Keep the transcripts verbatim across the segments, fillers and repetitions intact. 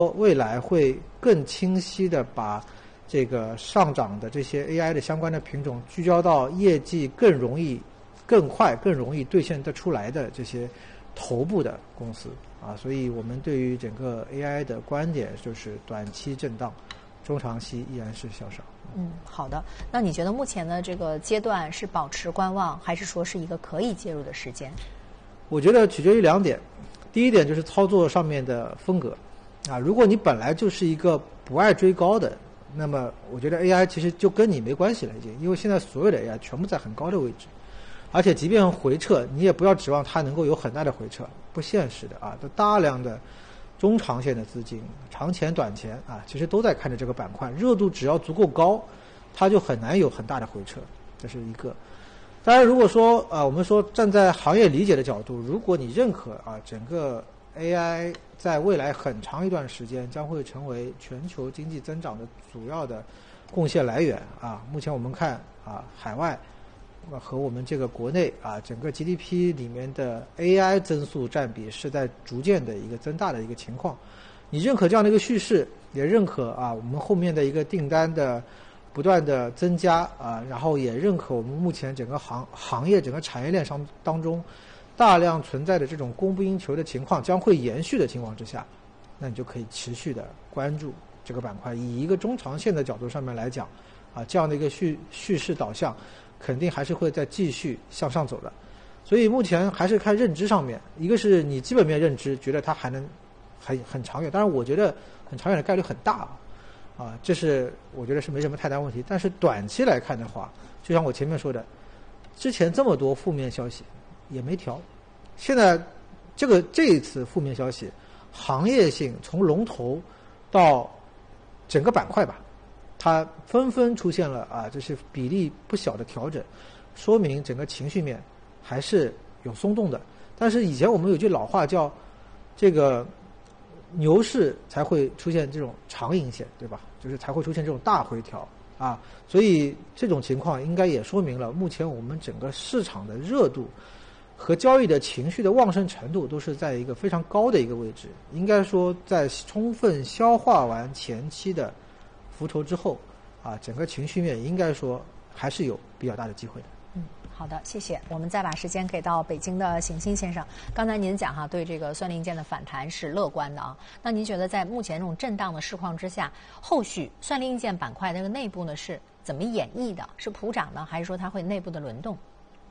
未来会更清晰的把这个上涨的这些 A I 的相关的品种聚焦到业绩更容易、更快、更容易兑现得出来的这些头部的公司啊，所以我们对于整个 A I 的观点就是短期震荡，中长期依然是向上。 嗯，好的。那你觉得目前的这个阶段是保持观望，还是说是一个可以介入的时间？ 我觉得取决于两点，第一点就是操作上面的风格啊，如果你本来就是一个不爱追高的，那么我觉得 A I 其实就跟你没关系了已经，因为现在所有的 A I 全部在很高的位置，而且即便回撤，你也不要指望它能够有很大的回撤，不现实的啊，都大量的中长线的资金，长钱短钱啊，其实都在看着这个板块，热度只要足够高，它就很难有很大的回撤，这是一个。当然，如果说啊，我们说站在行业理解的角度，如果你认可啊，整个 A I 在未来很长一段时间将会成为全球经济增长的主要的贡献来源啊，目前我们看啊，海外和我们这个国内啊，整个 G D P 里面的 A I 增速占比是在逐渐的一个增大的一个情况。你认可这样的一个叙事，也认可啊，我们后面的一个订单的不断的增加啊，然后也认可我们目前整个行行业整个产业链上当中大量存在的这种供不应求的情况将会延续的情况之下，那你就可以持续的关注这个板块。以一个中长线的角度上面来讲啊，这样的一个叙叙事导向肯定还是会再继续向上走的。所以目前还是看认知上面，一个是你基本面认知觉得它还能很很长远，当然我觉得很长远的概率很大啊，这是我觉得是没什么太大问题。但是短期来看的话，就像我前面说的，之前这么多负面消息也没调，现在这个这一次负面消息，行业性从龙头到整个板块吧，它纷纷出现了啊，这是比例不小的调整，说明整个情绪面还是有松动的。但是以前我们有句老话叫这个牛市才会出现这种长阴线，对吧？就是才会出现这种大回调啊，所以这种情况应该也说明了目前我们整个市场的热度和交易的情绪的旺盛程度都是在一个非常高的一个位置。应该说在充分消化完前期的浮筹之后啊，整个情绪面应该说还是有比较大的机会的。 嗯，好的，谢谢。我们再把时间给到北京的邢鑫先生。刚才您讲哈，对这个算力硬件的反弹是乐观的啊。那您觉得在目前这种震荡的市况之下，后续算力硬件板块这个内部呢是怎么演绎的？是普涨呢，还是说它会内部的轮动？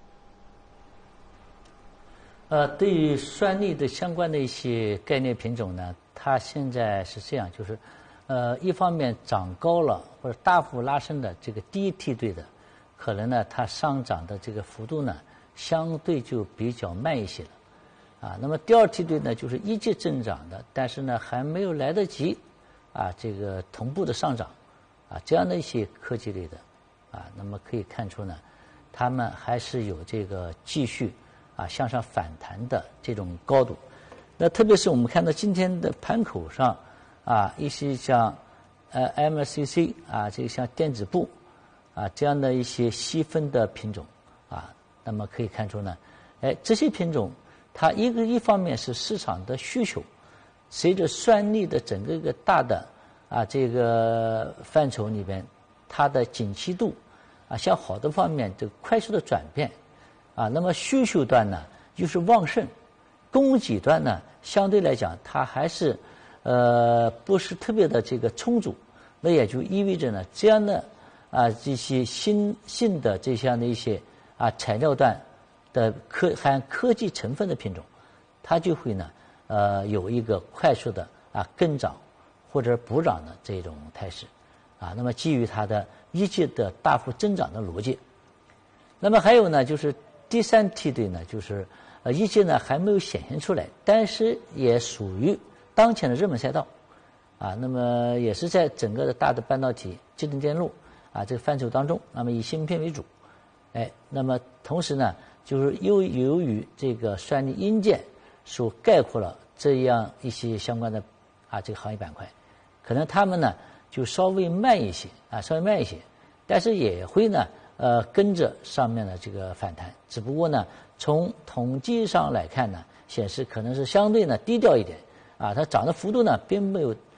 呃，对于算力的相关的一些概念品种呢，它现在是这样，就是，呃，一方面涨高了或者大幅拉升的这个第一梯队的，可能呢它上涨的这个幅度呢相对就比较慢一些了，啊，那么第二梯队呢就是一级增长的，但是呢还没有来得及，啊，这个同步的上涨，啊，这样的一些科技类的，啊，那么可以看出呢，他们还是有这个继续。啊，向上反弹的这种高度，那特别是我们看到今天的盘口上，啊，一些像呃 M A C C 啊，这个像电子布啊这样的一些细分的品种啊，那么可以看出呢，哎，这些品种它一个一方面是市场的需求，随着算力的整个一个大的啊这个范畴里边，它的景气度啊向好的方面这个快速的转变。啊，那么需求端呢又是旺盛，供给端呢相对来讲它还是呃不是特别的这个充足，那也就意味着呢这样的啊这些新新的这样的一些啊材料端的科含科技成分的品种，它就会呢呃有一个快速的啊跟涨或者补涨的这种态势啊，那么基于它的一级的大幅增长的逻辑，那么还有呢就是第三梯队呢，就是呃一级呢还没有显现出来，但是也属于当前的热门赛道，啊，那么也是在整个的大的半导体、智能电路啊这个范畴当中，那么以芯片为主，哎，那么同时呢，就是又由于这个算力硬件所概括了这样一些相关的啊这个行业板块，可能他们呢就稍微慢一些啊，稍微慢一些，但是也会呢。呃，跟着上面的这个反弹，只不过呢，从统计上来看呢，显示可能是相对呢低调一点，啊，它涨的幅度呢并没有